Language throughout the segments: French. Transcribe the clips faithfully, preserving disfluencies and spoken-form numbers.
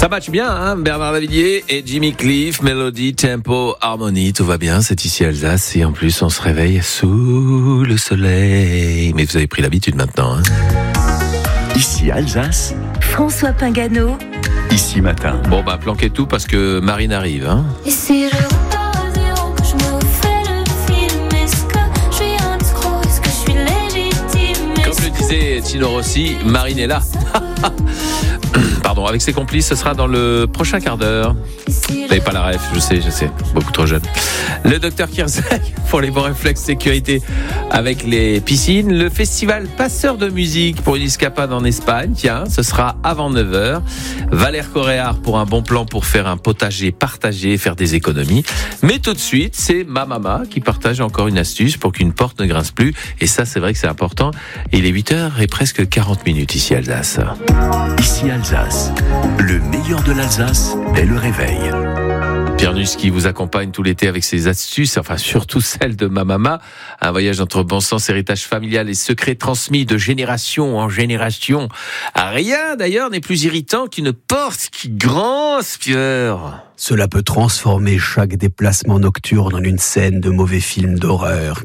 Ça match bien, hein, Bernard Lavilliers et Jimmy Cliff, mélodie, tempo, harmonie, tout va bien, c'est ici Alsace et en plus on se réveille sous le soleil. Mais vous avez pris l'habitude maintenant, hein. Ici Alsace, François Pingano. Ici Matin. Bon bah planquez tout parce que Marine arrive, hein. Et si je repars à zéro, que je me refais le film, est-ce que je suis un escroc, est-ce que je suis légitime? Comme le disait Tino Rossi, Marine est là. Pardon, avec ses complices, ce sera dans le prochain quart d'heure. Vous n'avez pas la ref, je sais, je sais, beaucoup trop jeune. Le docteur Kierzek pour les bons réflexes sécurité avec les piscines. Le festival Passeur de musique pour une escapade en Espagne, tiens, ce sera avant neuf heures. Valère Coréard pour un bon plan pour faire un potager partagé, faire des économies. Mais tout de suite, c'est ma maman qui partage encore une astuce pour qu'une porte ne grince plus. Et ça, c'est vrai que c'est important. Il est huit heures et presque quarante minutes ici à Alsace. Ici Alsace, le meilleur de l'Alsace est le réveil. Pierre Nuss qui vous accompagne tout l'été avec ses astuces, enfin surtout celle de ma maman. Un voyage entre bon sens, héritage familial et secrets transmis de génération en génération. Rien d'ailleurs n'est plus irritant qu'une porte qui grince, Pierre. Cela peut transformer chaque déplacement nocturne en une scène de mauvais film d'horreur.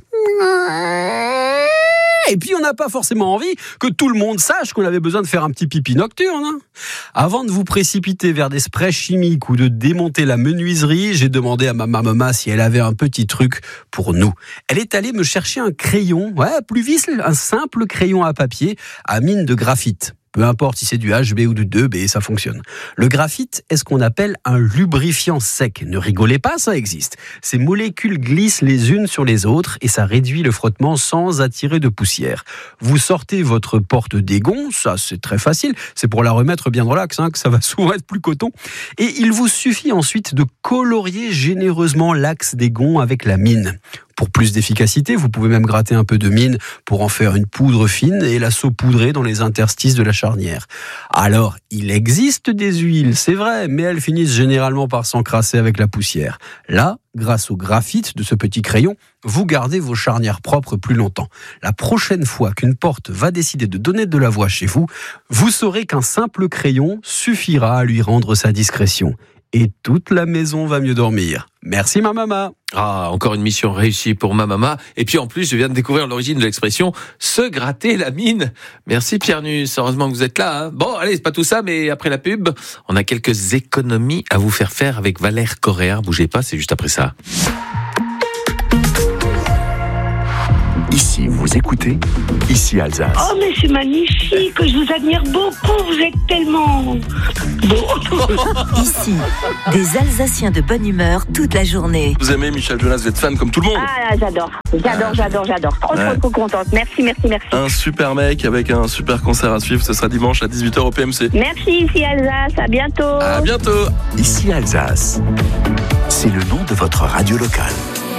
Et puis on n'a pas forcément envie que tout le monde sache qu'on avait besoin de faire un petit pipi nocturne. Hein. Avant de vous précipiter vers des sprays chimiques ou de démonter la menuiserie, j'ai demandé à ma maman si elle avait un petit truc pour nous. Elle est allée me chercher un crayon, ouais, plus visse, un simple crayon à papier à mine de graphite. Peu importe si c'est du H B ou du deux B, ça fonctionne. Le graphite est ce qu'on appelle un lubrifiant sec. Ne rigolez pas, ça existe. Ces molécules glissent les unes sur les autres et ça réduit le frottement sans attirer de poussière. Vous sortez votre porte d'égon, ça c'est très facile, c'est pour la remettre bien relax, hein, que ça va souvent être plus coton. Et il vous suffit ensuite de colorier généreusement l'axe d'égon avec la mine. Pour plus d'efficacité, vous pouvez même gratter un peu de mine pour en faire une poudre fine et la saupoudrer dans les interstices de la charnière. Alors, il existe des huiles, c'est vrai, mais elles finissent généralement par s'encrasser avec la poussière. Là, grâce au graphite de ce petit crayon, vous gardez vos charnières propres plus longtemps. La prochaine fois qu'une porte va décider de donner de la voix chez vous, vous saurez qu'un simple crayon suffira à lui rendre sa discrétion. Et toute la maison va mieux dormir. Merci ma maman. Ah, encore une mission réussie pour ma maman. Et puis en plus, je viens de découvrir l'origine de l'expression « se gratter la mine ». Merci Pierre Nuss, heureusement que vous êtes là. Hein. Bon, allez, c'est pas tout ça, mais après la pub, on a quelques économies à vous faire faire avec Valère Coréard. Bougez pas, c'est juste après ça. Ici, vous écoutez, ici Alsace. Oh, mais c'est magnifique, je vous admire beaucoup, vous êtes tellement beau. Ici, des Alsaciens de bonne humeur toute la journée. Vous aimez Michel Jonas, vous êtes fan comme tout le monde. Ah, j'adore, j'adore, j'adore, j'adore. Trop, Ouais. trop, trop contente. Merci, merci, merci. Un super mec avec un super concert à suivre, ce sera dimanche à dix-huit heures au P M C. Merci, ici Alsace, à bientôt. À bientôt. Ici Alsace, c'est le nom de votre radio locale.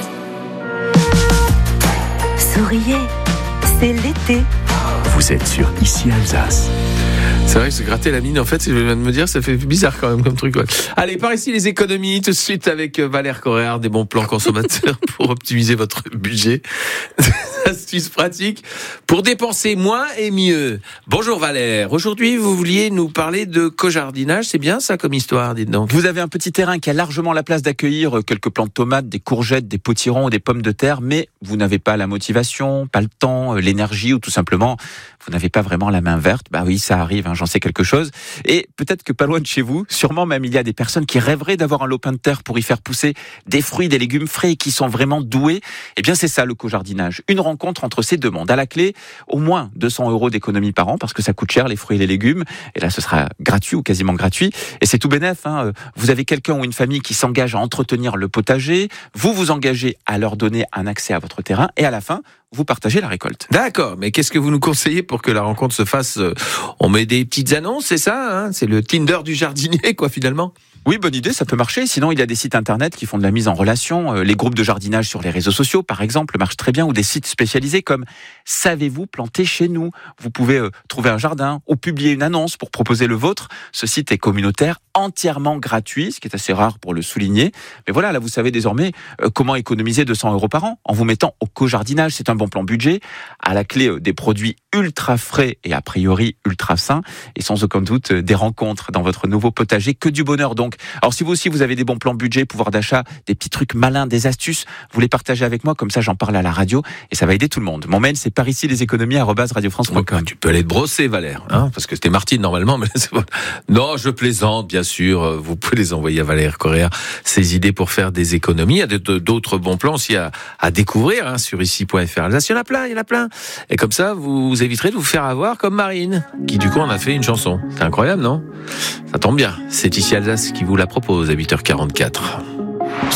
Souriez, c'est l'été. Vous êtes sur Ici Alsace. C'est vrai que se gratter la mine, en fait, je viens de me dire, ça fait bizarre quand même comme truc. Ouais. Allez, par ici les économies, tout de suite avec Valère Coréard, des bons plans consommateurs pour optimiser votre budget. Astuces pratiques pour dépenser moins et mieux. Bonjour Valère, aujourd'hui vous vouliez nous parler de cojardinage, c'est bien ça comme histoire, dites donc. Vous avez un petit terrain qui a largement la place d'accueillir quelques plants de tomates, des courgettes, des potirons ou des pommes de terre, mais vous n'avez pas la motivation, pas le temps, l'énergie ou tout simplement vous n'avez pas vraiment la main verte. Bah oui, ça arrive, hein, j'en sais quelque chose. Et peut-être que pas loin de chez vous, sûrement même il y a des personnes qui rêveraient d'avoir un lopin de terre pour y faire pousser des fruits, des légumes frais qui sont vraiment doués. Eh bien c'est ça le cojardinage, une rencontre entre ces deux mondes. À la clé, au moins deux cents euros d'économie par an parce que ça coûte cher les fruits et les légumes. Et là ce sera gratuit ou quasiment gratuit. Et c'est tout bénef, hein. Vous avez quelqu'un ou une famille qui s'engage à entretenir le potager, vous vous engagez à leur donner un accès à votre terrain et à la fin, vous partagez la récolte. D'accord, mais qu'est-ce que vous nous conseillez pour que la rencontre se fasse? On met des petites annonces, c'est ça, hein? C'est le Tinder du jardinier, quoi, finalement. Oui, bonne idée, ça peut marcher. Sinon, il y a des sites internet qui font de la mise en relation. Les groupes de jardinage sur les réseaux sociaux, par exemple, marchent très bien, ou des sites spécialisés comme « Savez-vous planter chez nous ?» Vous pouvez trouver un jardin ou publier une annonce pour proposer le vôtre. Ce site est communautaire, entièrement gratuit, ce qui est assez rare pour le souligner. Mais voilà, là, vous savez désormais comment économiser deux cents euros par an en vous mettant au co-jardinage. C'est un bon plan budget. À la clé, des produits ultra frais et a priori ultra sains et sans aucun doute des rencontres dans votre nouveau potager, que du bonheur donc. Alors si vous aussi vous avez des bons plans budget, pouvoir d'achat, des petits trucs malins, des astuces, vous les partagez avec moi, comme ça j'en parle à la radio et ça va aider tout le monde. Mon mail c'est par ici les économies arobase radio france point com. Tu peux aller te brosser, Valère, hein, parce que c'était Martine normalement, mais c'est bon. Non, je plaisante, bien sûr. Vous pouvez les envoyer à Valère Correa, ces idées pour faire des économies. Il y a d'autres bons plans aussi à, à découvrir hein, sur ici point f r. Alsace, il y en a plein, il y en a plein. Et comme ça, vous, vous éviterez de vous faire avoir comme Marine, qui du coup en a fait une chanson. C'est incroyable, non ? Ça tombe bien. C'est ici Alsace qui vous la propose à huit heures quarante-quatre.